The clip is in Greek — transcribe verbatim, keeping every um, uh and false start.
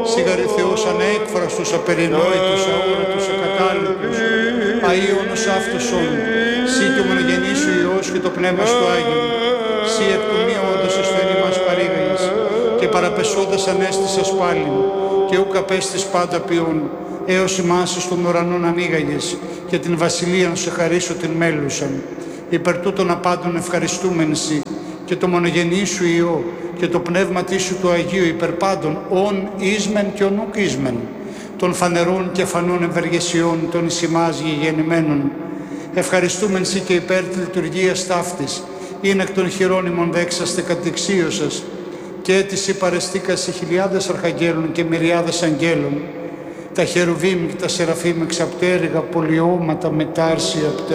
Σιγαρή Θεός ανέκφραστος, απερινόητος, αόρατος, ακατάληπτος, αΐωνος αυτοσόν, σύ και ο μονογενής σου Υιός και το Πνεύμα στο Άγιο, σύ εκ του μη όντως ασθενή μας παρήγαγες, και παραπεσόντας ανέστησας πάλιν, και ούκ απέστης πάντα ποιόν, έως ημάς εις των ουρανών ανοίγαγες, και την βασιλείαν σε χαρίσω την μέλουσαν. Υπερ τούτων απάντων ευχαριστούμεν σοι, και το μονογενή σου Υιό, και το πνεύμα σου του Αγίου υπερ πάντων, ον ίσμεν και ον ουκ ίσμεν, των φανερών και φανών ευεργεσιών των εις ημάς γηγενημένων. Ευχαριστούμεν σοι και υπέρ τη λειτουργίας ταύτης, είναι εκ των χειρόνιμων δέξαστε κατηξίωσας, και έτηση παρεστήκασι χιλιάδες αρχαγγέλων και μυριάδες αγγέλων, τα χερουβίμ και τα σεραφείμ εξαπτέρυγα πολιώματα μετάρσια